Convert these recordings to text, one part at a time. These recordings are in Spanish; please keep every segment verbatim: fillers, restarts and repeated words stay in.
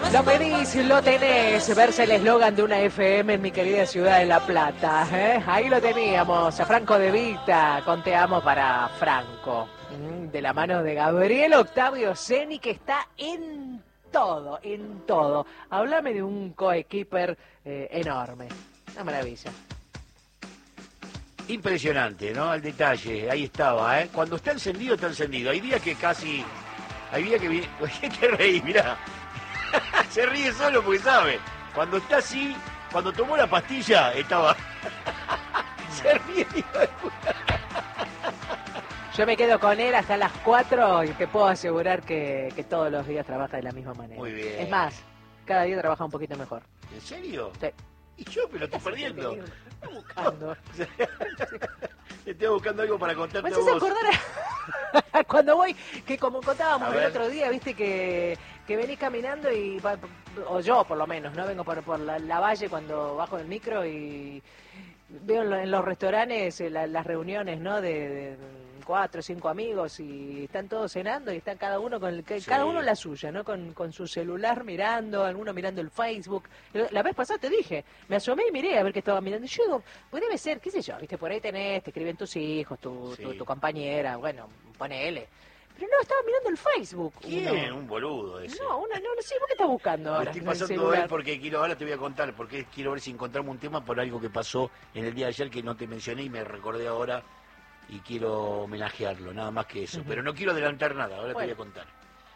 Lo pedís, lo tenés, verse el eslogan de una F M en mi querida ciudad de La Plata. ¿eh? Ahí lo teníamos, a Franco De Vita, con Te Amo para Franco. De la mano de Gabriel Octavio Ceni, que está en todo, en todo. Háblame de un coequiper eh, enorme. Una maravilla. Impresionante, ¿no? El detalle, ahí estaba, ¿eh? Cuando está encendido, está encendido. Hay días que casi... Hay días que... ¿Qué te reí? Mirá. Se ríe solo porque sabe. Cuando está así, cuando tomó la pastilla, estaba... Se ríe, hijo de puta. Yo me quedo con él hasta las cuatro y te puedo asegurar que, que todos los días trabaja de la misma manera. Muy bien. Es más, cada día trabaja un poquito mejor. ¿En serio? Sí. Y yo me lo estoy perdiendo. Estoy buscando. Estoy buscando algo para contarte ¿Me a haces vos. acordar a... cuando voy, que como contábamos A el ver. otro día, viste que, que venís caminando y, va- o yo por lo menos, no vengo por, por la, la valle cuando bajo el micro y veo en, lo- en los restaurantes eh, la- las reuniones, ¿no? De, de cuatro o cinco amigos y están todos cenando y están cada uno con el, que- Sí. cada uno la suya, ¿no? Con, con su celular mirando, alguno mirando el Facebook. La vez pasada te dije, me asomé y miré a ver qué estaba mirando. Y yo digo, pues debe ser, qué sé yo, viste, por ahí tenés, te escriben tus hijos, tu, Sí. tu, tu compañera, bueno, ponele. Pero no, estaba mirando el Facebook. ¿Quién? uno. Un boludo ese. No, uno, no, no sé, ¿por qué estás buscando Lo ahora? estoy en el pasando celular? él porque quiero, ahora te voy a contar, porque quiero ver si encontramos un tema por algo que pasó en el día de ayer que no te mencioné y me recordé ahora y quiero homenajearlo, nada más que eso. Ujú. Pero no quiero adelantar nada, ahora Bueno. te voy a contar.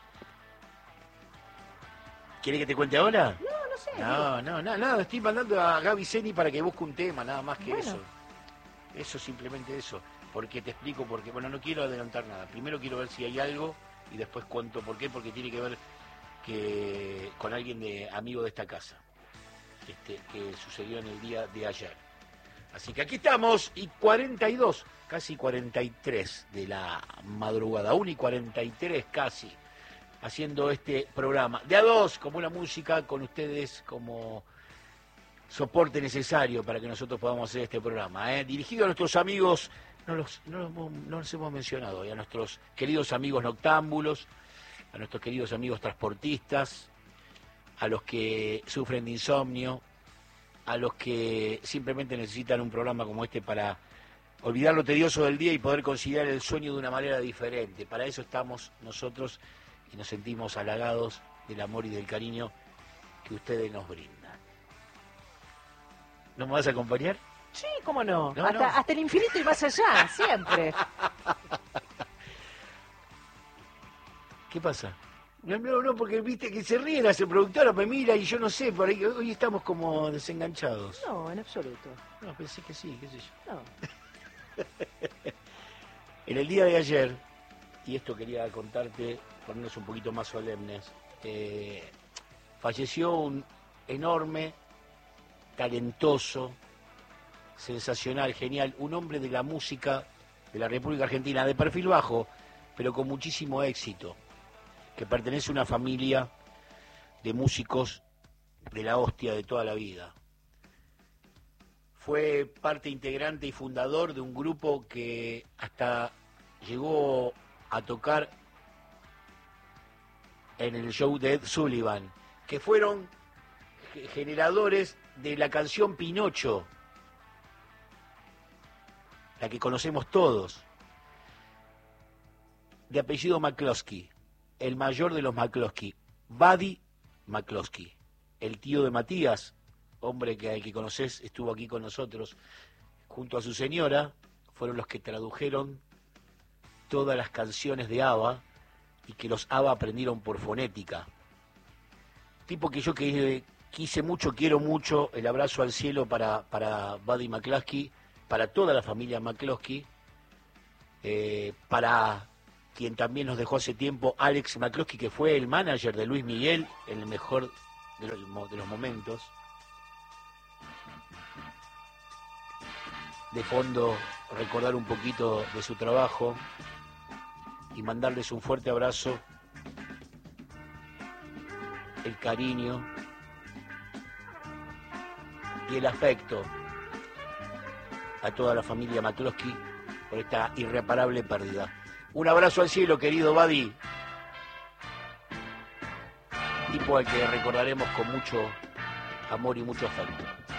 ¿Quieres que te cuente ahora? No, no sé. digo. No, no, no, nada, estoy mandando a Gaby Ceni para que busque un tema, nada más que Bueno. eso. Eso, simplemente eso. Porque te explico, porque, bueno, no quiero adelantar nada. Primero quiero ver si hay algo y después cuento por qué, porque tiene que ver que con alguien de amigo de esta casa, este, que sucedió en el día de ayer. Así que aquí estamos, y cuarenta y dos, casi cuarenta y tres de la madrugada, una y cuarenta y tres casi, haciendo este programa. De a dos, como una música, con ustedes como soporte necesario para que nosotros podamos hacer este programa. ¿eh? Dirigido a nuestros amigos, no los, no, los, hemos- no los hemos mencionado, y a nuestros queridos amigos noctámbulos, a nuestros queridos amigos transportistas, a los que sufren de insomnio, a los que simplemente necesitan un programa como este para olvidar lo tedioso del día y poder conciliar el sueño de una manera diferente. Para eso estamos nosotros y nos sentimos halagados del amor y del cariño que ustedes nos brindan. ¿No me vas a acompañar? Sí, cómo no. No, hasta, no. hasta el infinito y más allá, siempre. ¿Qué pasa? No, no, no, porque viste que se ríe la productora, me mira y yo no sé, por ahí, hoy estamos como desenganchados. No, en absoluto. No, pensé que sí, qué sé yo. No. En el día de ayer, y esto quería contarte, ponernos un poquito más solemnes, eh, falleció un enorme, talentoso, sensacional, genial, un hombre de la música de la República Argentina, de perfil bajo, pero con muchísimo éxito, que pertenece a una familia de músicos de la hostia de toda la vida. Fue parte integrante y fundador de un grupo que hasta llegó a tocar en el show de Ed Sullivan, que fueron ge- generadores de la canción Pinocho, la que conocemos todos, de apellido McCloskey, el mayor de los McCloskey, Buddy McCloskey, el tío de Matías, hombre que al que conoces estuvo aquí con nosotros, junto a su señora, fueron los que tradujeron todas las canciones de ABBA y que los ABBA aprendieron por fonética. Tipo que yo que quise mucho, quiero mucho, el abrazo al cielo para, para Buddy McCloskey, para toda la familia McCloskey, eh, para quien también nos dejó hace tiempo, Alex McCloskey, que fue el manager de Luis Miguel en el mejor de los, de los momentos. De fondo, recordar un poquito de su trabajo y mandarles un fuerte abrazo, el cariño y el afecto a toda la familia McCloskey por esta irreparable pérdida. Un abrazo al cielo, querido Buddy. Y tipo al que recordaremos con mucho amor y mucho afecto.